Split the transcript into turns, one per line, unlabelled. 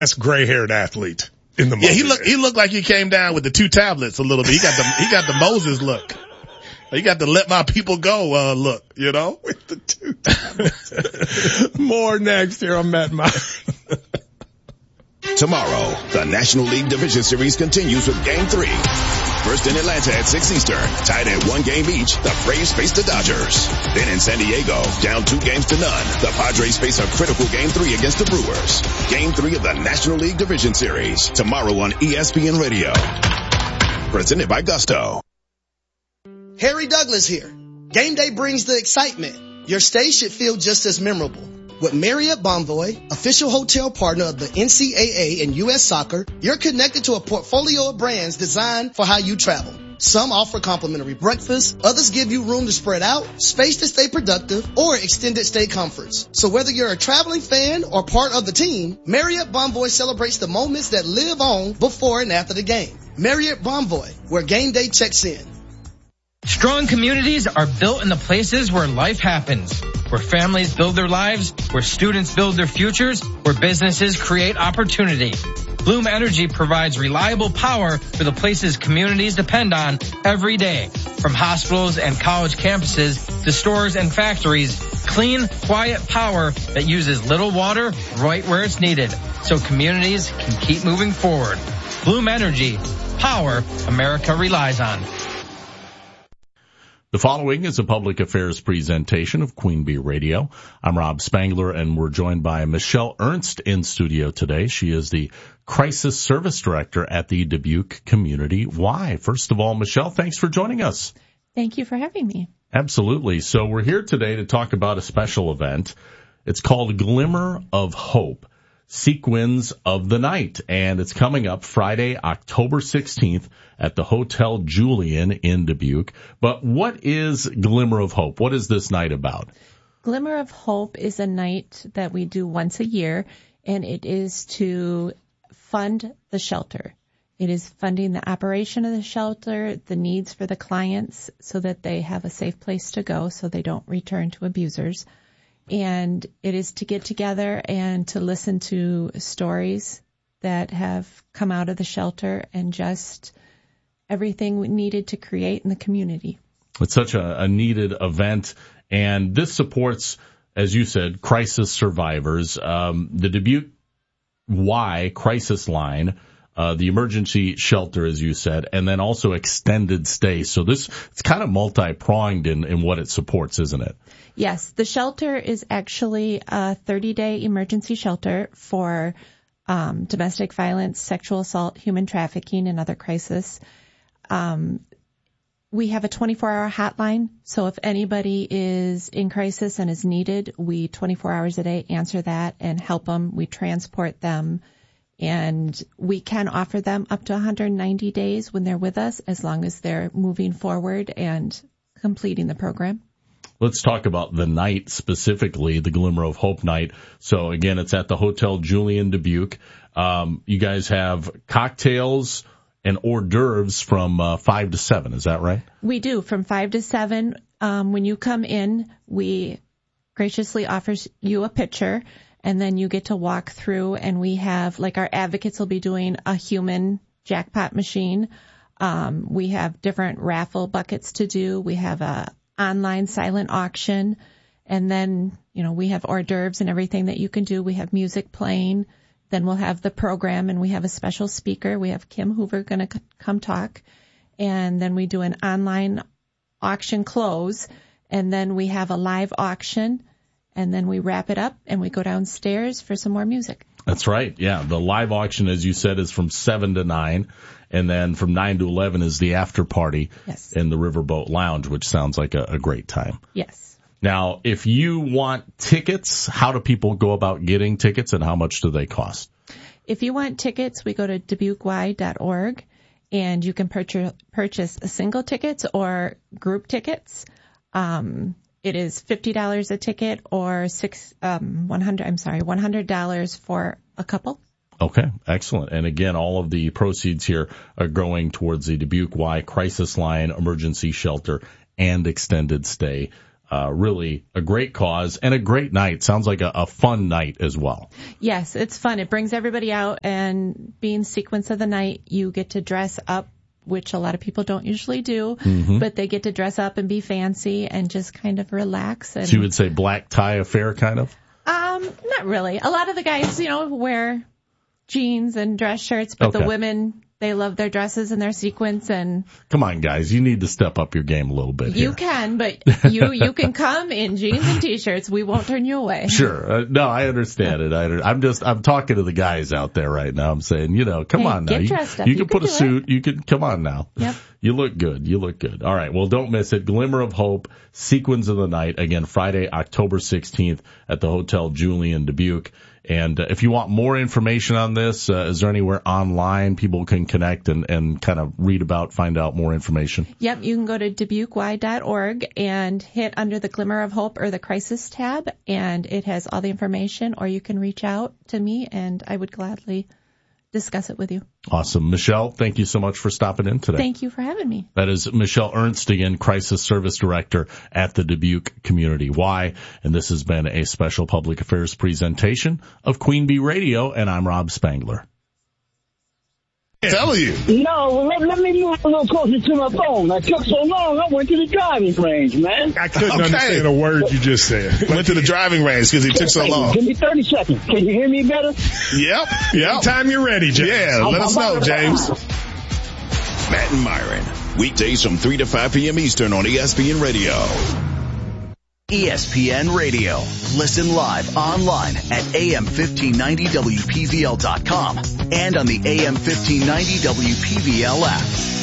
That's gray-haired athlete in the movie.
Yeah, he looked like he came down with the 2 tablets a little bit. He got the Moses look. He got the let my people go look, you know,
with the 2 tablets. More next here on Matt Myers.
Tomorrow, the National League Division Series continues with Game 3. First in Atlanta at 6 Eastern, tied at 1 game each, the Braves face the Dodgers. Then in San Diego, down 2 games to none, the Padres face a critical Game 3 against the Brewers. Game 3 of the National League Division Series, tomorrow on ESPN Radio. Presented by Gusto.
Harry Douglas here. Game day brings the excitement. Your stay should feel just as memorable. With Marriott Bonvoy, official hotel partner of the NCAA and U.S. Soccer, you're connected to a portfolio of brands designed for how you travel. Some offer complimentary breakfast, others give you room to spread out, space to stay productive, or extended stay comforts. So whether you're a traveling fan or part of the team, Marriott Bonvoy celebrates the moments that live on before and after the game. Marriott Bonvoy, where game day checks in.
Strong communities are built in the places where life happens, where families build their lives, where students build their futures, where businesses create opportunity. Bloom Energy provides reliable power for the places communities depend on every day. From hospitals and college campuses to stores and factories, clean, quiet power that uses little water right where it's needed, so communities can keep moving forward. Bloom Energy, power America relies on.
The following is a public affairs presentation of Queen Bee Radio. I'm Rob Spangler, and we're joined by Michelle Ernst in studio today. She is the Crisis Service Director at the Dubuque Community Y. First of all, Michelle, thanks for joining us.
Thank you for having me.
Absolutely. So we're here today to talk about a special event. It's called Glimmer of Hope, Sequins of the Night, and it's coming up Friday, October 16th at the Hotel Julian in Dubuque. But what is Glimmer of Hope? What is this night about?
Glimmer of Hope is a night that we do once a year, and it is to fund the shelter. It is funding the operation of the shelter, the needs for the clients so that they have a safe place to go so they don't return to abusers. And it is to get together and to listen to stories that have come out of the shelter and just everything we needed to create in the community.
It's such a needed event, and this supports, as you said, crisis survivors. The Dubuque Y crisis line, the emergency shelter, as you said, and then also extended stay. So it's kind of multi-pronged in what it supports, isn't it?
Yes, the shelter is actually a 30-day emergency shelter for domestic violence, sexual assault, human trafficking, and other crises. We have a 24-hour hotline, so if anybody is in crisis and is needed, we 24 hours a day answer that and help them. We transport them, and we can offer them up to 190 days when they're with us, as long as they're moving forward and completing the program.
Let's talk about the night specifically, the Glimmer of Hope night. So again, it's at the Hotel Julian Dubuque. You guys have cocktails and hors d'oeuvres from 5 to 7. Is that right?
We do, from 5 to 7. When you come in, we graciously offer you a pitcher, and then you get to walk through, and we have, like, our advocates will be doing a human jackpot machine. We have different raffle buckets to do. We have a online silent auction, and then, we have hors d'oeuvres and everything that you can do. We have music playing. Then we'll have the program, and we have a special speaker. We have Kim Hoover going to come talk. And then we do an online auction close, and then we have a live auction, and then we wrap it up, and we go downstairs for some more music.
That's right. Yeah. The live auction, as you said, is from 7 to 9. And then from 9 to 11 is the after party in the Riverboat Lounge, which sounds like a great time.
Yes.
Now, if you want tickets, how do people go about getting tickets, and how much do they cost?
If you want tickets, we go to dubuquey.org, and you can purchase single tickets or group tickets. It is $50 a ticket or $100 for a couple.
Okay, excellent. And again, all of the proceeds here are going towards the Dubuque Y Crisis Line, emergency shelter, and extended stay really a great cause and a great night. Sounds like a fun night as well.
Yes, it's fun. It brings everybody out, and being sequence of the night, you get to dress up, which a lot of people don't usually do, but they get to dress up and be fancy and just kind of relax. And,
so you would say black tie affair kind of?
Not really. A lot of the guys, wear jeans and dress shirts, but the women, they love their dresses and their sequins. And
come on, guys, you need to step up your game a little bit.
You can, but you can come in jeans and t-shirts. We won't turn you away.
Sure. No, I understand it. I'm talking to the guys out there right now. I'm saying, come on now.
Get dressed up.
You can put a suit. You can, come on now.
Yep.
You look good. All right. Well, don't miss it. Glimmer of Hope, Sequence of the Night. Again, Friday, October 16th at the Hotel Julian Dubuque. And if you want more information on this, is there anywhere online people can connect and kind of find out more information?
Yep, you can go to DubuqueY.org and hit under the Glimmer of Hope or the Crisis tab, and it has all the information, or you can reach out to me, and I would gladly discuss it with you.
Awesome. Michelle, thank you so much for stopping in today.
Thank you for having me.
That is Michelle Ernst again, Crisis Service Director at the Dubuque Community Y. And this has been a special public affairs presentation of Queen Bee Radio, and I'm Rob Spangler.
Tell you.
No, let me move a little closer to my phone. I took so long, I went to the driving range, man.
I couldn't understand a word you just said.
Went to the driving range because he took so long.
Give me 30 seconds. Can you hear me better?
Yep.
Anytime you're ready, James.
Yeah, let us know, James.
Matt and Myron, weekdays from 3 to 5 p.m. Eastern on ESPN Radio.
ESPN Radio. Listen live online at AM1590WPVL.com and on the AM1590 WPVL app.